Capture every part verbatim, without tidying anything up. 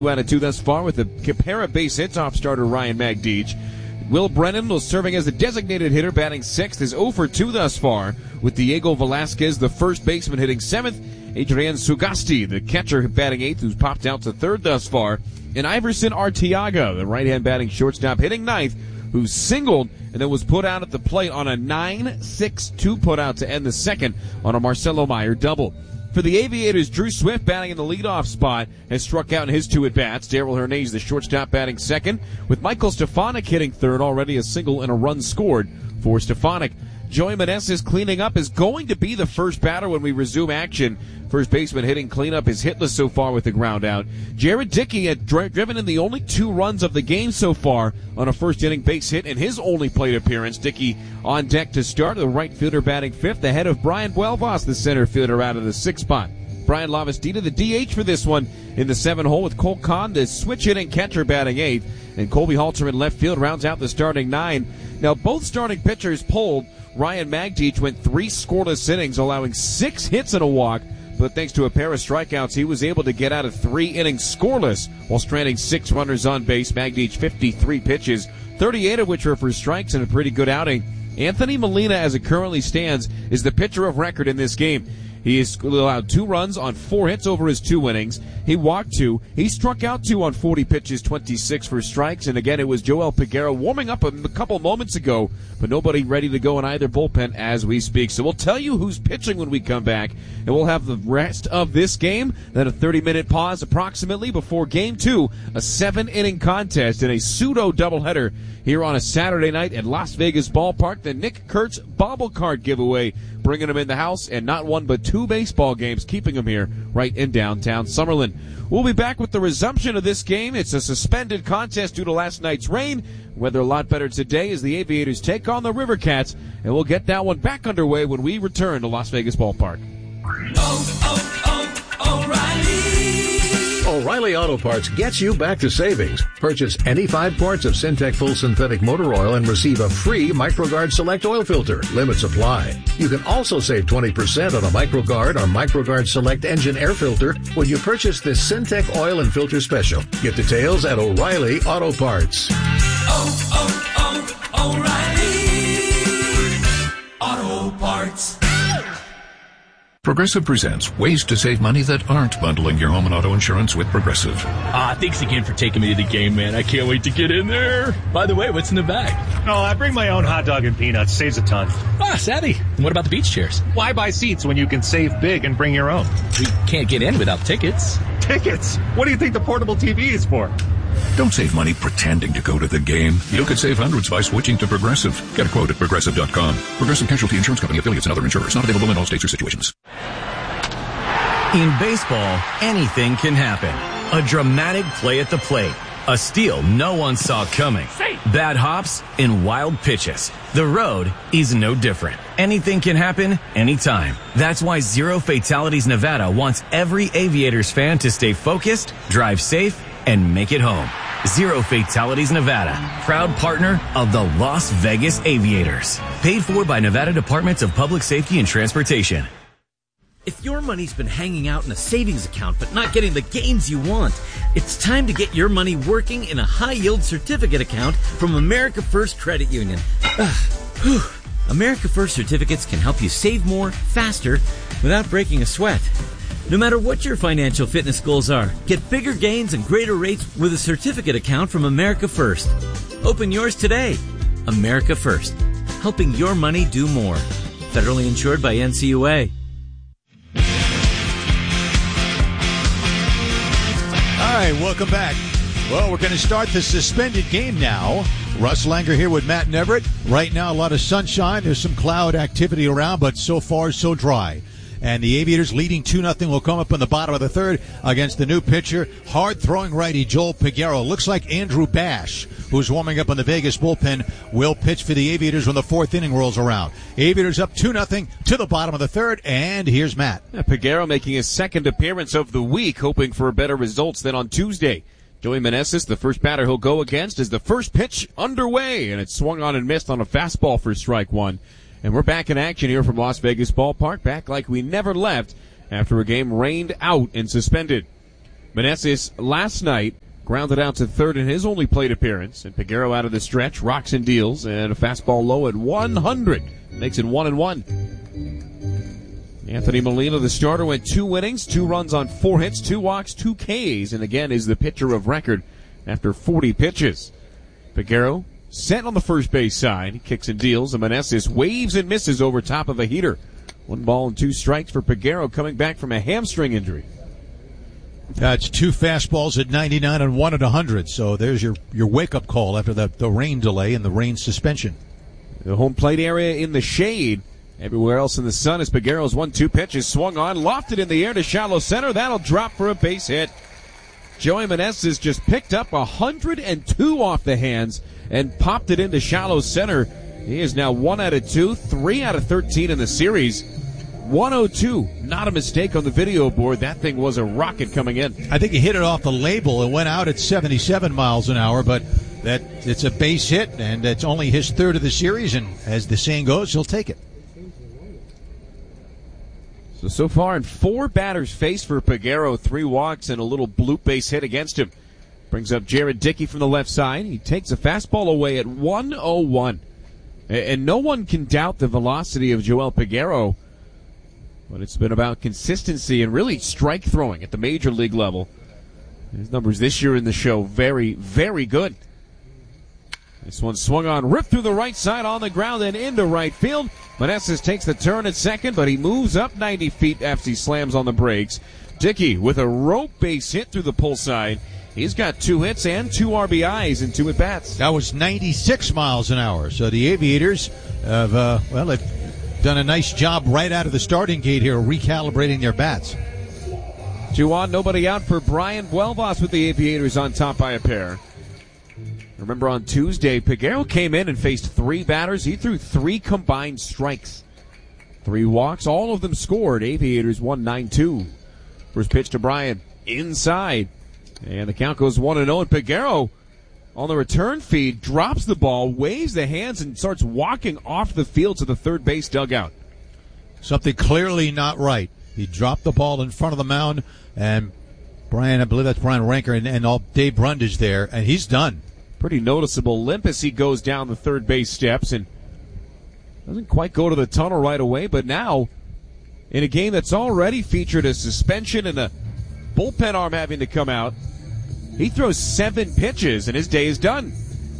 Out of two thus far with the Capera base hit top starter Ryan Magdic. Will Brennan was serving as the designated hitter, batting sixth, is oh for two thus far, with Diego Velasquez, the first baseman, hitting seventh. Adrian Sugasti, the catcher, batting eighth, who's popped out to third thus far. And Iverson Arteaga, the right-hand batting shortstop, hitting ninth, who singled and then was put out at the plate on a nine six two putout to end the second on a Marcelo Meyer double. For the Aviators, Drew Swift batting in the leadoff spot has struck out in his two at-bats. Daryl Hernandez, the shortstop, batting second, with Michael Stefanik hitting third, already a single and a run scored for Stefanik. Joey Meneses cleaning up is going to be the first batter when we resume action. First baseman hitting cleanup is hitless so far with the ground out. Jared Dickey had dri- driven in the only two runs of the game so far on a first inning base hit in his only plate appearance. Dickey on deck to start, the right fielder batting fifth, ahead of Brian Buelvas, the center fielder, out of the sixth spot. Brian Lavastida, the D H for this one, in the seven hole, with Cole Kahn, the switch hitting catcher, batting eighth, and Colby Halter in left field rounds out the starting nine. Now, both starting pitchers pulled. Ryan Magdic went three scoreless innings, allowing six hits and a walk, but thanks to a pair of strikeouts, he was able to get out of three innings scoreless while stranding six runners on base. Magdic, fifty-three pitches, thirty-eight of which were for strikes, and a pretty good outing. Anthony Molina, as it currently stands, is the pitcher of record in this game. He has allowed two runs on four hits over his two innings. He walked two. He struck out two on forty pitches, twenty-six for strikes. And again, it was Joel Peguero warming up a couple moments ago, but nobody ready to go in either bullpen as we speak. So we'll tell you who's pitching when we come back, and we'll have the rest of this game, then a thirty-minute pause approximately before game two, a seven-inning contest in a pseudo doubleheader here on a Saturday night at Las Vegas Ballpark. The Nick Kurtz bobble card giveaway, bringing him in the house, and not one but two baseball games, keeping him here right in downtown Summerlin. We'll be back with the resumption of this game. It's a suspended contest due to last night's rain. Weather a lot better today as the Aviators take on the River Cats, and we'll get that one back underway when we return to Las Vegas Ballpark. Oh, oh, oh, O'Reilly! O'Reilly Auto Parts gets you back to savings. Purchase any five quarts of Syntec Full Synthetic Motor Oil and receive a free MicroGuard Select Oil Filter. Limits apply. You can also save twenty percent on a MicroGuard or MicroGuard Select Engine Air Filter when you purchase this Syntec Oil and Filter Special. Get details at O'Reilly Auto Parts. Oh, oh, oh, O'Reilly Auto Parts. Progressive presents ways to save money that aren't bundling your home and auto insurance with Progressive. Ah, thanks again for taking me to the game, man. I can't wait to get in there. By the way, what's in the bag? Oh, I bring my own hot dog and peanuts. Saves a ton. Ah, savvy. And what about the beach chairs? Why buy seats when you can save big and bring your own? We can't get in without tickets. Tickets? What do you think the portable T V is for? Don't save money pretending to go to the game. You could save hundreds by switching to Progressive. Get a quote at Progressive dot com. Progressive Casualty Insurance Company, affiliates, and other insurers. Not available in all states or situations. In baseball, anything can happen. A dramatic play at the plate. A steal no one saw coming. Bad hops and wild pitches. The road is no different. Anything can happen anytime. That's why Zero Fatalities Nevada wants every Aviators fan to stay focused, drive safe, and make it home. Zero Fatalities Nevada, proud partner of the Las Vegas Aviators. Paid for by Nevada Departments of Public Safety and Transportation. If your money's been hanging out in a savings account but not getting the gains you want, it's time to get your money working in a high-yield certificate account from America First Credit Union. America First certificates can help you save more, faster, without breaking a sweat. No matter what your financial fitness goals are, get bigger gains and greater rates with a certificate account from America First. Open yours today. America First, helping your money do more. Federally insured by N C U A. All right, welcome back. Well, we're going to start the suspended game now. Russ Langer here with Matt Neverett. Right now, a lot of sunshine. There's some cloud activity around, but so far, so dry. And the Aviators leading two nothing will come up in the bottom of the third against the new pitcher, hard-throwing righty Joel Peguero. Looks like Andrew Bash, who's warming up in the Vegas bullpen, will pitch for the Aviators when the fourth inning rolls around. Aviators up two nothing to the bottom of the third, and here's Matt. Yeah, Peguero making his second appearance of the week, hoping for better results than on Tuesday. Joey Meneses, the first batter he'll go against, is the first pitch underway, and it's swung on and missed on a fastball for strike one. And we're back in action here from Las Vegas Ballpark, back like we never left after a game rained out and suspended. Meneses last night grounded out to third in his only plate appearance, and Peguero out of the stretch, rocks and deals, and a fastball low at one hundred. Makes it one and one. Anthony Molina, the starter, went two innings, two runs on four hits, two walks, two Ks, and again is the pitcher of record after forty pitches. Peguero set on the first base side. He kicks and deals, and Meneses waves and misses over top of a heater. One ball and two strikes for Peguero coming back from a hamstring injury. That's two fastballs at ninety-nine and one at one hundred. So there's your, your wake-up call after the, the rain delay and the rain suspension. The home plate area in the shade. Everywhere else in the sun as Peguero's one two pitches swung on, lofted in the air to shallow center. That'll drop for a base hit. Joey Meneses just picked up one hundred two off the hands and popped it into shallow center. He is now one out of two, three out of thirteen in the series. one oh two, not a mistake on the video board. That thing was a rocket coming in. I think he hit it off the label. It went out at seventy-seven miles an hour, but that it's a base hit, and it's only his third of the series, and as the saying goes, he'll take it. So, so far in four batters faced for Peguero, three walks and a little bloop base hit against him. Brings up Jared Dickey from the left side. He takes a fastball away at one oh one. And no one can doubt the velocity of Joel Peguero, but it's been about consistency and really strike throwing at the major league level. His numbers this year in the show, very, very good. This one swung on, ripped through the right side on the ground and into right field. Meneses takes the turn at second, but he moves up ninety feet after he slams on the brakes. Dickey with a rope base hit through the pull side. He's got two hits and two R B Is in two at-bats. That was ninety-six miles an hour. So the Aviators have, uh, well, they've done a nice job right out of the starting gate here, recalibrating their bats. Two on, nobody out for Brian Buelvas with the Aviators on top by a pair. Remember on Tuesday, Peguero came in and faced three batters. He threw three combined strikes. Three walks, all of them scored. Aviators won nine two. First pitch to Brian, inside. And the count goes one and oh, and Peguero on the return feed drops the ball, waves the hands, and starts walking off the field to the third base dugout. Something clearly not right. He dropped the ball in front of the mound, and Brian, I believe that's Brian Ranker, and, and all Dave Brundage there, and he's done. Pretty noticeable limp as he goes down the third base steps, and doesn't quite go to the tunnel right away, but now, in a game that's already featured a suspension and a bullpen arm having to come out, he throws seven pitches, and his day is done.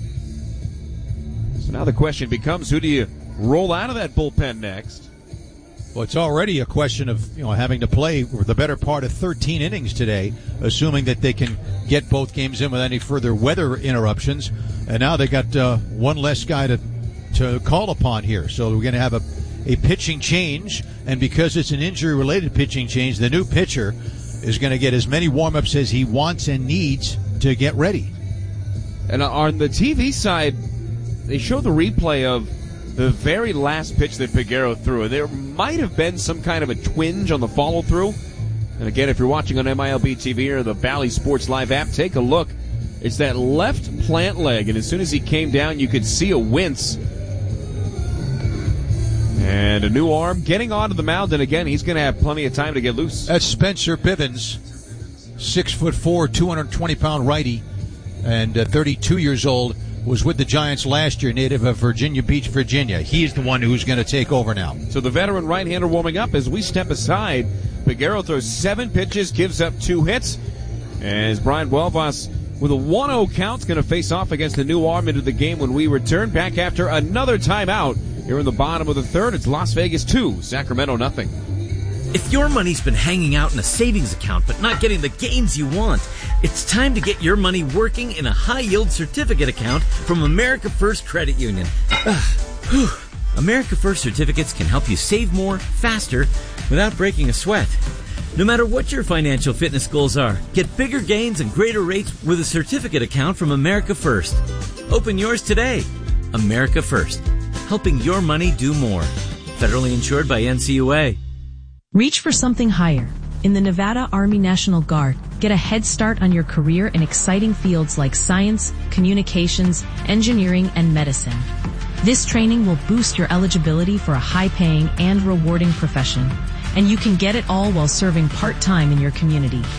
So now the question becomes, who do you roll out of that bullpen next? Well, it's already a question of, you know, having to play for the better part of thirteen innings today, assuming that they can get both games in without any further weather interruptions. And now they got uh, one less guy to to call upon here. So we're going to have a, a pitching change, and because it's an injury-related pitching change, the new pitcher is going to get as many warm-ups as he wants and needs to get ready. And on the T V side, they show the replay of the very last pitch that Peguero threw. There might have been some kind of a twinge on the follow-through. And again, if you're watching on M I L B T V or the Bally Sports Live app, take a look. It's that left plant leg, and as soon as he came down, you could see a wince. And a new arm getting onto the mound, and again, he's going to have plenty of time to get loose. That's Spencer Bivens, six foot four, two hundred twenty pound righty, and uh, thirty-two years old. Was with the Giants last year, native of Virginia Beach, Virginia. He's the one who's going to take over now. So the veteran right-hander warming up as we step aside. Peguero throws seven pitches, gives up two hits. As Brian Buelvas with a one oh count is going to face off against the new arm into the game when we return back after another timeout. Here in the bottom of the third, it's Las Vegas two, Sacramento nothing. If your money's been hanging out in a savings account but not getting the gains you want, it's time to get your money working in a high-yield certificate account from America First Credit Union. America First certificates can help you save more, faster, without breaking a sweat. No matter what your financial fitness goals are, get bigger gains and greater rates with a certificate account from America First. Open yours today. America First, helping your money do more. Federally insured by N C U A. Reach for something higher. In the Nevada Army National Guard, get a head start on your career in exciting fields like science, communications, engineering, and medicine. This training will boost your eligibility for a high-paying and rewarding profession, and you can get it all while serving part-time in your community.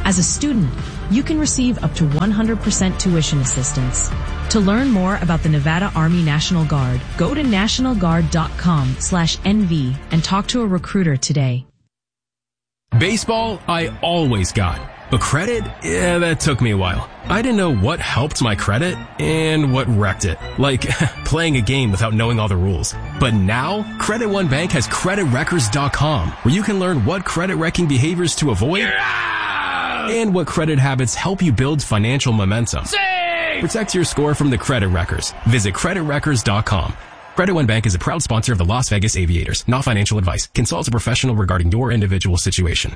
As a student, you can receive up to one hundred percent tuition assistance. To learn more about the Nevada Army National Guard, go to national guard dot com slash N V and talk to a recruiter today. Baseball, I always got. But credit? Yeah, that took me a while. I didn't know what helped my credit and what wrecked it. Like, playing a game without knowing all the rules. But now, Credit One Bank has credit wreckers dot com, where you can learn what credit wrecking behaviors to avoid and what credit habits help you build financial momentum. Save! Protect your score from the credit wreckers. Visit credit wreckers dot com. Credit One Bank is a proud sponsor of the Las Vegas Aviators. Not financial advice. Consult a professional regarding your individual situation.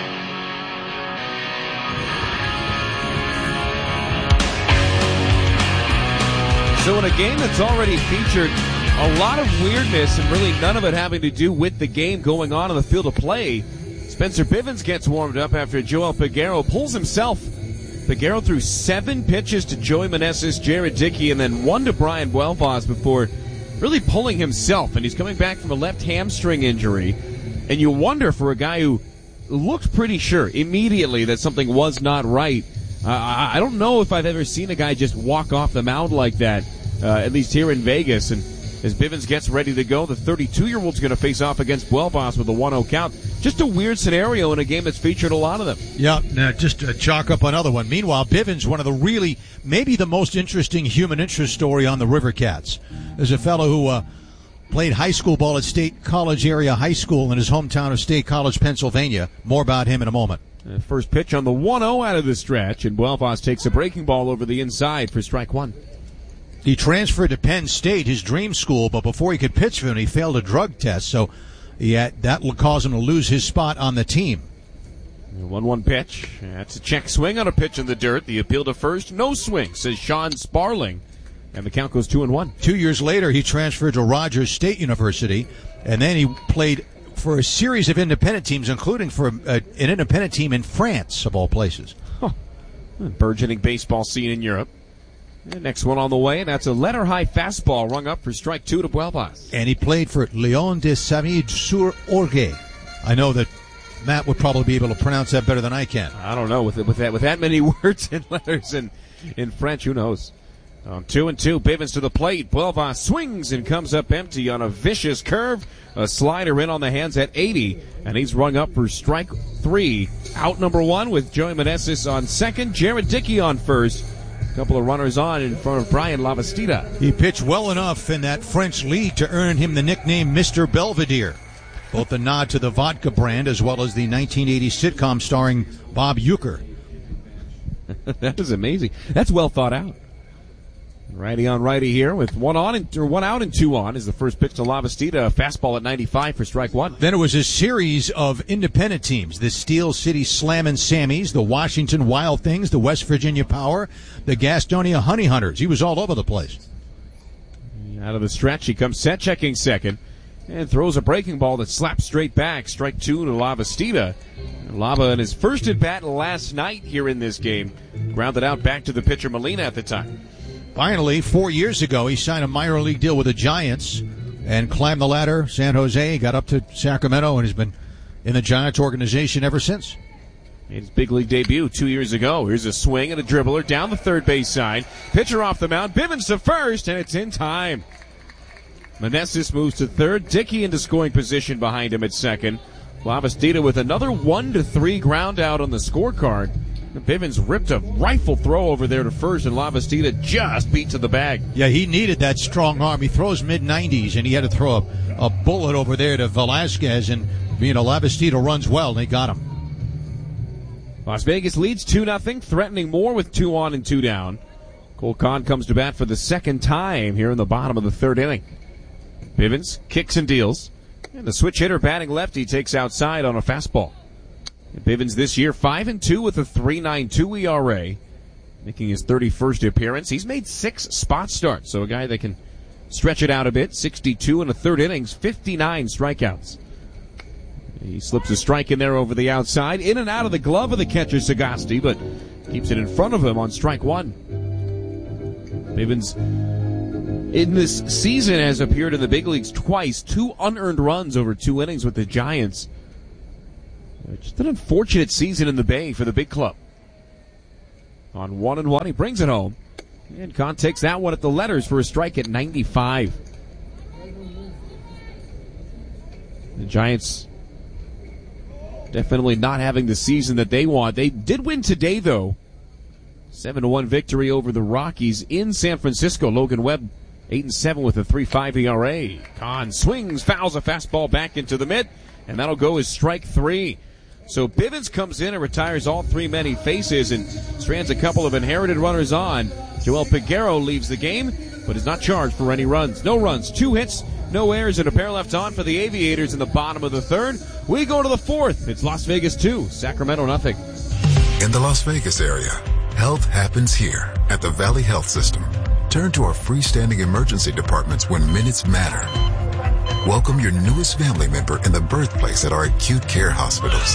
So in a game that's already featured a lot of weirdness and really none of it having to do with the game going on in the field of play, Spencer Bivens gets warmed up after Joel Peguero pulls himself. Peguero threw seven pitches to Joey Meneses, Jared Dickey, and then one to Brian Buelvas before really pulling himself. And he's coming back from a left hamstring injury. And you wonder, for a guy who looked pretty sure immediately that something was not right, Uh, I don't know if I've ever seen a guy just walk off the mound like that, uh, at least here in Vegas. And as Bivens gets ready to go, the thirty-two-year-old's going to face off against Buelvas with a one oh count. Just a weird scenario in a game that's featured a lot of them. Yeah, uh, just uh, chalk up another one. Meanwhile, Bivens, one of the really, maybe the most interesting human interest story on the River Cats. There's a fellow who uh, played high school ball at State College Area High School in his hometown of State College, Pennsylvania. More about him in a moment. Uh, first pitch on the one oh out of the stretch, and Buelvas takes a breaking ball over the inside for strike one. He transferred to Penn State, his dream school, but before he could pitch for him, he failed a drug test, so he had, that will cause him to lose his spot on the team. one one pitch. That's a check swing on a pitch in the dirt. The appeal to first, no swing, says Sean Sparling. And the count goes two and one. Two years later, he transferred to Rogers State University, and then he played for a series of independent teams, including for a, an independent team in France, of all places. Huh. Burgeoning baseball scene in Europe. And next one on the way, and that's a letter-high fastball rung up for strike two to Buelvas. And he played for Lyon de Saville-sur-Orge. I know that Matt would probably be able to pronounce that better than I can. I don't know. With with that with that many words and letters in, in French, who knows? On two and two, Bivens to the plate. Buelvas swings and comes up empty on a vicious curve. A slider in on the hands at eighty, and he's rung up for strike three. Out number one with Joey Meneses on second, Jared Dickey on first. A couple of runners on in front of Brian Lavastida. He pitched well enough in that French league to earn him the nickname Mister Belvedere. Both a nod to the vodka brand as well as the nineteen eighty sitcom starring Bob Uecker. That is amazing. That's well thought out. Righty on righty here with one on and or one out and two on is the first pitch to Lavastida. A fastball at ninety-five for strike one. Then it was a series of independent teams: the Steel City Slammin' Sammies, the Washington Wild Things, the West Virginia Power, the Gastonia Honey Hunters. He was all over the place. Out of the stretch, he comes set checking second and throws a breaking ball that slaps straight back. Strike two to Lavastida. Lava in his first at bat last night here in this game grounded out back to the pitcher Molina at the time. Finally, four years ago, he signed a minor league deal with the Giants and climbed the ladder. San Jose, got up to Sacramento, and has been in the Giants organization ever since. Made his big league debut two years ago. Here's a swing and a dribbler down the third base side. Pitcher off the mound. Bivens to first, and it's in time. Meneses moves to third. Dickey into scoring position behind him at second. Lavastida with another one to three ground out on the scorecard. Bivens ripped a rifle throw over there to first, and Lavastida just beat to the bag. Yeah, he needed that strong arm. He throws mid nineties, and he had to throw a, a bullet over there to Velasquez, and you know, Lavastida runs well, and they got him. Las Vegas leads two nothing, threatening more with two on and two down. Cole Kahn comes to bat for the second time here in the bottom of the third inning. Bivens kicks and deals, and the switch hitter batting lefty takes outside on a fastball. Bivens this year five and two with a three point nine two E R A, making his thirty-first appearance. He's made six spot starts, so a guy that can stretch it out a bit. sixty-two in the third innings, fifty-nine strikeouts. He slips a strike in there over the outside, in and out of the glove of the catcher Sagasti, but keeps it in front of him on strike one. Bivens in this season has appeared in the big leagues twice, two unearned runs over two innings with the Giants. Just an unfortunate season in the Bay for the big club. On one and one, he brings it home. And Kahn takes that one at the letters for a strike at ninety-five. The Giants definitely not having the season that they want. They did win today, though. seven to one victory over the Rockies in San Francisco. Logan Webb, eight and seven with a three point five E R A. Kahn swings, fouls a fastball back into the mid, and that'll go as strike three. So Bivens comes in and retires all three men he faces and strands a couple of inherited runners on. Joel Peguero leaves the game, but is not charged for any runs. No runs, two hits, no errors, and a pair left on for the Aviators in the bottom of the third. We go to the fourth. It's Las Vegas two, Sacramento nothing. In the Las Vegas area, health happens here at the Valley Health System. Turn to our freestanding emergency departments when minutes matter. Welcome your newest family member in the birthplace at our acute care hospitals.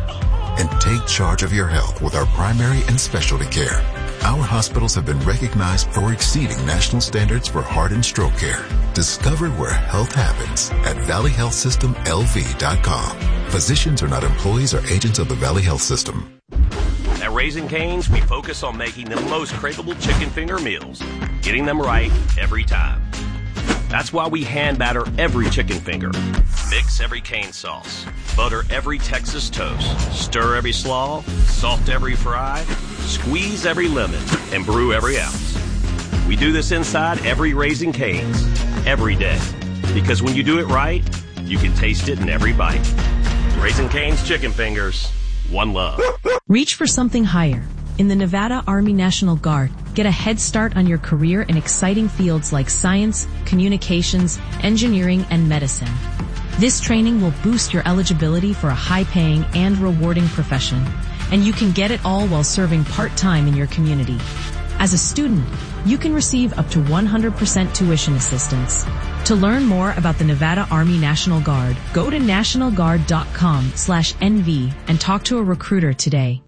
And take charge of your health with our primary and specialty care. Our hospitals have been recognized for exceeding national standards for heart and stroke care. Discover where health happens at valley health system l v dot com. Physicians are not employees or agents of the Valley Health System. At Raising Cane's, we focus on making the most craveable chicken finger meals, getting them right every time. That's why we hand batter every chicken finger, mix every cane sauce, butter every Texas toast, stir every slaw, salt every fry, squeeze every lemon, and brew every ounce. We do this inside every Raising Cane's, every day. Because when you do it right, you can taste it in every bite. Raising Cane's chicken fingers, one love. Reach for something higher. In the Nevada Army National Guard, get a head start on your career in exciting fields like science, communications, engineering, and medicine. This training will boost your eligibility for a high-paying and rewarding profession, and you can get it all while serving part-time in your community. As a student, you can receive up to one hundred percent tuition assistance. To learn more about the Nevada Army National Guard, go to national guard dot com slash N V and talk to a recruiter today.